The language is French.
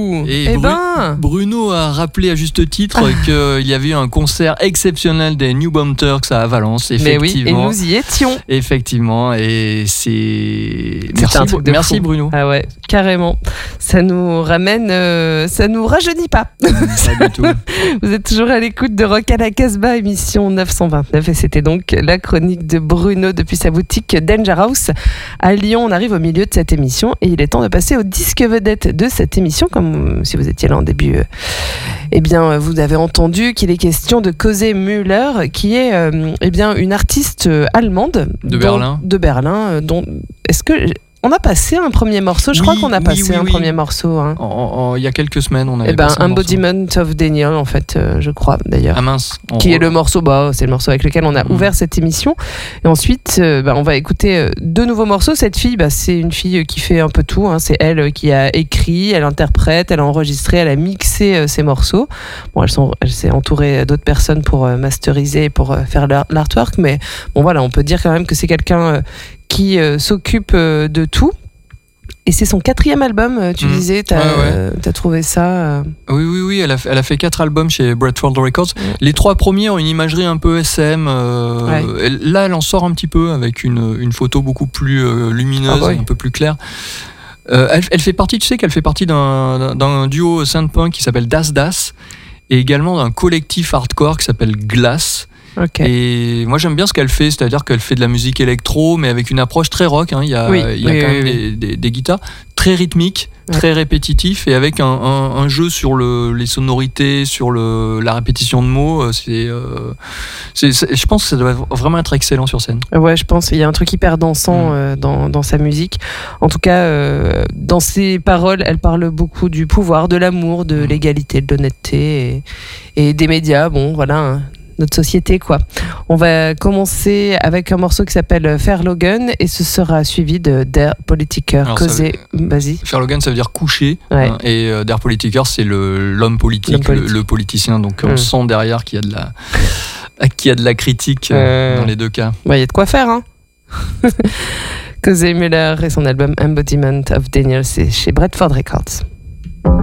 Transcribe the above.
Ouh. Et Bruno a rappelé à juste titre qu'il y avait eu un concert exceptionnel des New Bomb Turks à Valence, effectivement. Mais oui, et nous y étions. Effectivement, et c'est... Merci Bruno. Ah ouais, carrément. Ça nous ramène, ça nous rajeunit pas. Pas du tout. Vous êtes toujours à l'écoute de Rock à la Casbah, émission 929, et c'était donc la chronique de Bruno depuis sa boutique Danger House à Lyon. On arrive au milieu de cette émission et il est temps de passer au disque vedette de cette émission. Comme si vous étiez là en début, eh bien, vous avez entendu qu'il est question de Cosé Müller, qui est eh bien, une artiste allemande de Berlin. Dont est-ce que on a passé un premier morceau? Je crois qu'on a passé un premier morceau. Hein. Il y a quelques semaines, on avait passé un Embodiment of Denial, en fait, je crois, d'ailleurs. Ah mince. Qui est le morceau, c'est le morceau avec lequel on a ouvert cette émission. Et ensuite, on va écouter deux nouveaux morceaux. Cette fille, c'est une fille qui fait un peu tout. Hein. C'est elle qui a écrit, elle interprète, elle a enregistré, elle a mixé ses morceaux. Bon, elle s'est entourée d'autres personnes pour masteriser et pour faire l'artwork. Mais bon, voilà, on peut dire quand même que c'est quelqu'un qui s'occupe de tout. Et c'est son 4e album, tu disais, t'as trouvé ça Oui, elle a fait 4 albums chez Bradford Records. Les 3 premiers ont une imagerie un peu SM. Là, elle en sort un petit peu avec une photo beaucoup plus lumineuse, un peu plus claire. Elle fait partie, tu sais qu'elle fait partie d'un duo synth-punk qui s'appelle Das Das, et également d'un collectif hardcore qui s'appelle Glass. Et moi j'aime bien ce qu'elle fait, c'est-à-dire qu'elle fait de la musique électro mais avec une approche très rock, hein. Il y a quand même des guitares très rythmiques, très répétitifs, et avec un jeu sur les sonorités, sur la répétition de mots. Je pense que ça doit vraiment être excellent sur scène. Ouais, je pense. Il y a un truc hyper dansant dans sa musique. En tout cas, dans ses paroles, elle parle beaucoup du pouvoir, de l'amour, de l'égalité, de l'honnêteté et des médias. Bon, voilà, notre société, quoi. On va commencer avec un morceau qui s'appelle Verlogen et ce sera suivi de Der Politiker. Vas-y. Verlogen, ça veut dire coucher, hein, et Der Politiker, c'est l'homme politique, le politicien. Donc on sent derrière qu'il y a de la critique dans les deux cas. Il y a de quoi faire, hein. Cosé Müller et son album Embodiment of Denial, c'est chez Bradford Records.